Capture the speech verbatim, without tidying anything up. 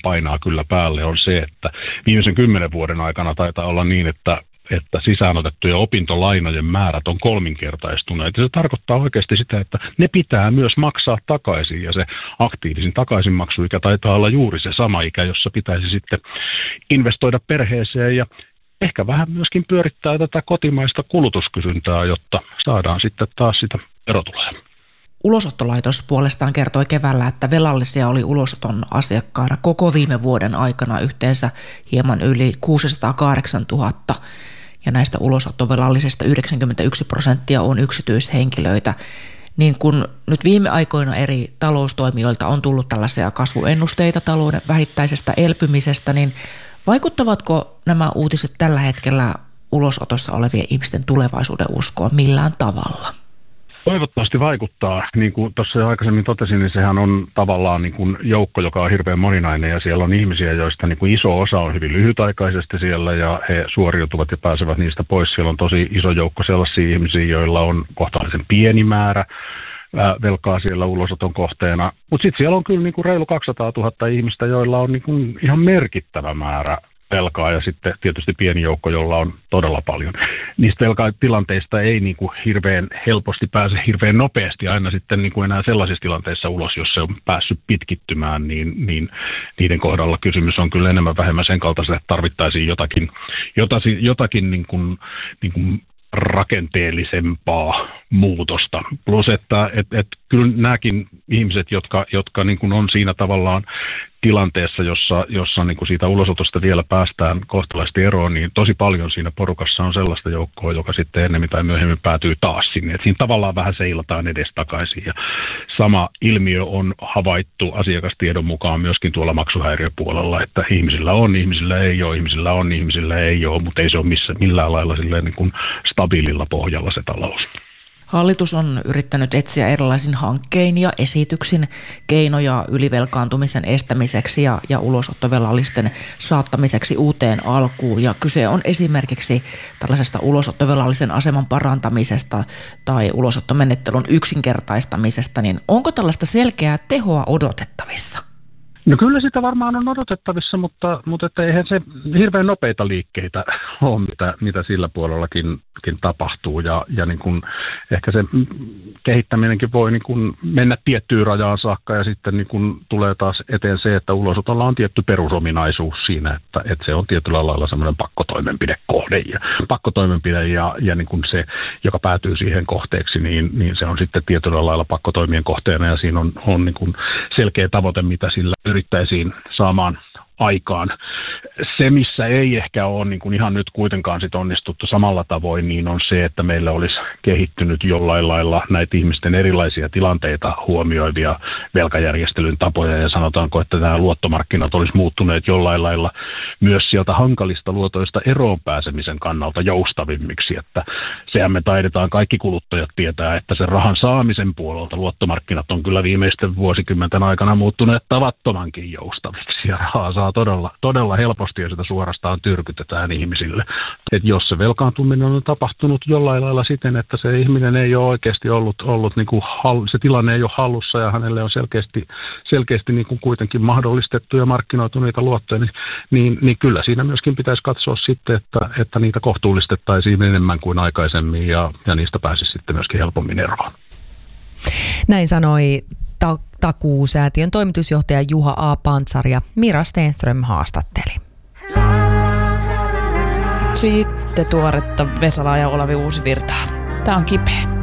painaa kyllä päälle, on se, että viimeisen kymmenen vuoden aikana taitaa olla niin, että että sisäänotettujen opintolainojen määrät on kolminkertaistuneet. Ja se tarkoittaa oikeasti sitä, että ne pitää myös maksaa takaisin. Ja se aktiivisin takaisinmaksuikä taitaa olla juuri se sama ikä, jossa pitäisi sitten investoida perheeseen ja ehkä vähän myöskin pyörittää tätä kotimaista kulutuskysyntää, jotta saadaan sitten taas sitä verotuloja. Ulosottolaitos puolestaan kertoi keväällä, että velallisia oli ulosoton asiakkaana koko viime vuoden aikana yhteensä hieman yli kuusisataakahdeksantuhatta. Ja näistä ulosottovelallisista yhdeksänkymmentäyksi prosenttia on yksityishenkilöitä. Niin kun nyt viime aikoina eri taloustoimijoilta on tullut tällaisia kasvuennusteita talouden vähittäisestä elpymisestä, niin vaikuttavatko nämä uutiset tällä hetkellä ulosotossa olevien ihmisten tulevaisuuden uskoon millään tavalla? Toivottavasti vaikuttaa. Niin kuin tuossa jo aikaisemmin totesin, niin sehän on tavallaan niin kuin joukko, joka on hirveän moninainen ja siellä on ihmisiä, joista niin kuin iso osa on hyvin lyhytaikaisesti siellä ja he suoriutuvat ja pääsevät niistä pois. Siellä on tosi iso joukko sellaisia ihmisiä, joilla on kohtalaisen pieni määrä velkaa siellä ulosoton kohteena. Mutta sitten siellä on kyllä niin kuin reilu kaksisataatuhatta ihmistä, joilla on niin kuin ihan merkittävä määrä velkaa ja sitten tietysti pieni joukko, jolla on todella paljon. Niistä velkatilanteista ei niin kuin hirveän helposti pääse hirveän nopeasti aina sitten niin kuin enää sellaisissa tilanteissa ulos, jos se on päässyt pitkittymään, niin, niin niiden kohdalla kysymys on kyllä enemmän vähemmän sen kaltaisen, että tarvittaisiin jotakin, jotakin, jotakin niin kuin, niin kuin rakenteellisempaa muutosta. Plus, että et, et, kyllä nämäkin ihmiset, jotka, jotka niin kuin on siinä tavallaan tilanteessa, jossa, jossa niin kuin siitä ulosotosta vielä päästään kohtalaisesti eroon, niin tosi paljon siinä porukassa on sellaista joukkoa, joka sitten ennemmin tai myöhemmin päätyy taas sinne. Et siinä tavallaan vähän seilataan edestakaisin. Ja sama ilmiö on havaittu asiakastiedon mukaan myöskin tuolla maksuhäiriöpuolella, että ihmisillä on, ihmisillä ei ole, ihmisillä on, ihmisillä ei ole, mutta ei se ole missä, millään lailla silleen niin kuin stabiililla pohjalla se talous. Hallitus on yrittänyt etsiä erilaisin hankkein ja esityksin keinoja ylivelkaantumisen estämiseksi ja, ja ulosottovelallisten saattamiseksi uuteen alkuun. Ja kyse on esimerkiksi tällaisesta ulosottovelallisen aseman parantamisesta tai ulosottomenettelyn yksinkertaistamisesta. Niin onko tällaista selkeää tehoa odotettavissa? No kyllä sitä varmaan on odotettavissa, mutta, mutta että eihän se hirveän nopeita liikkeitä ole, mitä, mitä sillä puolellakin tapahtuu. Ja, ja niin kuin ehkä se kehittäminenkin voi niin kuin mennä tiettyyn rajaan saakka ja sitten niin kuin tulee taas eteen se, että ulosotolla on tietty perusominaisuus siinä, että, että se on tietyllä lailla semmoinen pakkotoimenpidekohde. Ja pakkotoimenpide ja, ja niin kuin se, joka päätyy siihen kohteeksi, niin, niin se on sitten tietyllä lailla pakkotoimien kohteena ja siinä on, on niin kuin selkeä tavoite, mitä sillä yrittäisiin saamaan aikaan. Se, missä ei ehkä ole niin kuin ihan nyt kuitenkaan sit onnistuttu samalla tavoin, niin on se, että meillä olisi kehittynyt jollain lailla näitä ihmisten erilaisia tilanteita huomioivia velkajärjestelyn tapoja, ja sanotaanko, että nämä luottomarkkinat olisi muuttuneet jollain lailla myös sieltä hankalista luotoista eroon pääsemisen kannalta joustavimmiksi, että sehän me taidetaan kaikki kuluttajat tietää, että sen rahan saamisen puolelta luottomarkkinat on kyllä viimeisten vuosikymmenten aikana muuttuneet tavattomankin joustaviksi, ja rahaa saa todella, todella helposti ja sitä suorastaan tyrkytetään ihmisille. Et jos se velkaantuminen on tapahtunut jollain lailla siten, että se ihminen ei ole oikeasti ollut, ollut niin kuin, se tilanne ei ole hallussa ja hänelle on selkeästi, selkeästi niin kuin kuitenkin mahdollistettu ja markkinoitu niitä luottoja, niin, niin, niin kyllä siinä myöskin pitäisi katsoa sitten, että, että niitä kohtuullistettaisiin enemmän kuin aikaisemmin ja, ja niistä pääsisi sitten myöskin helpommin eroon. Näin sanoi ta- Takuu-säätiön toimitusjohtaja Juha A. Pantsar ja Mira Stenström haastatteli. Sitten tuoretta Vesalaa ja Olavi Uusivirtaa. Tää on kipeä.